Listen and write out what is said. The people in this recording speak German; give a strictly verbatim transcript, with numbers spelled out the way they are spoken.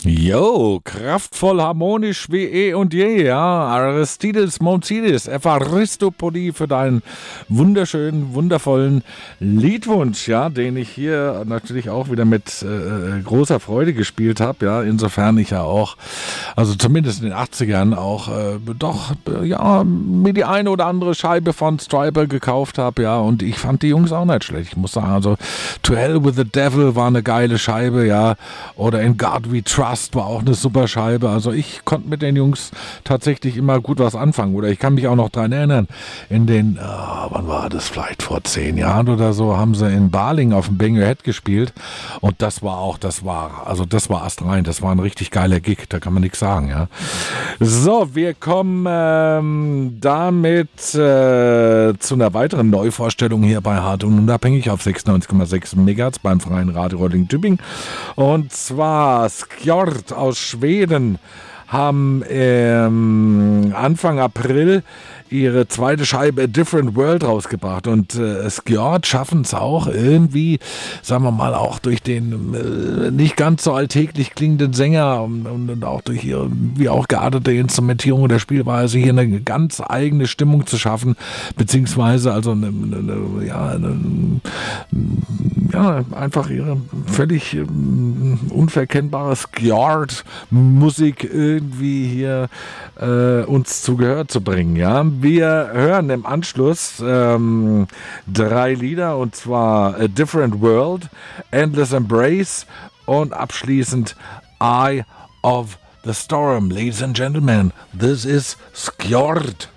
Jo, kraftvoll, harmonisch wie eh und je, ja. Aristides Montidis, Evaristopoli für deinen wunderschönen, wundervollen Liedwunsch, ja, den ich hier natürlich auch wieder mit äh, großer Freude gespielt habe, ja. Insofern ich ja auch, also zumindest in den achtzigern auch, äh, doch, äh, ja, mir die eine oder andere Scheibe von Stryper gekauft habe, ja. Und ich fand die Jungs auch nicht schlecht. Ich muss sagen, also To Hell with the Devil war eine geile Scheibe, ja. Oder In God We Trust war auch eine super Scheibe. Also ich konnte mit den Jungs tatsächlich immer gut was anfangen. Oder ich kann mich auch noch dran erinnern, in den, oh, wann war das, vielleicht vor zehn Jahren oder so, haben sie in Baling auf dem Bang Your Head gespielt. Und das war auch, das war, also das war astrein. Das war ein richtig geiler Gig, da kann man nichts sagen, ja. So, wir kommen ähm, damit äh, zu einer weiteren Neuvorstellung hier bei Hart und Unabhängig auf sechsundneunzig Komma sechs Megahertz beim Freien Radio Rolling Tübingen. Und zwar Skjord aus Schweden haben ähm, Anfang April ihre zweite Scheibe A Different World rausgebracht und äh, Skjord schaffen es auch irgendwie, sagen wir mal, auch durch den äh, nicht ganz so alltäglich klingenden Sänger und, und, und auch durch ihre, wie auch geartete Instrumentierung der Spielweise hier eine ganz eigene Stimmung zu schaffen, beziehungsweise also eine, eine, ja, eine, ja, einfach ihre völlig ähm, unverkennbare Skjord-Musik irgendwie hier äh, uns zu Gehör zu bringen, ja. Wir hören im Anschluss ähm, drei Lieder, und zwar A Different World, Endless Embrace und abschließend Eye of the Storm. Ladies and Gentlemen, this is Skjord.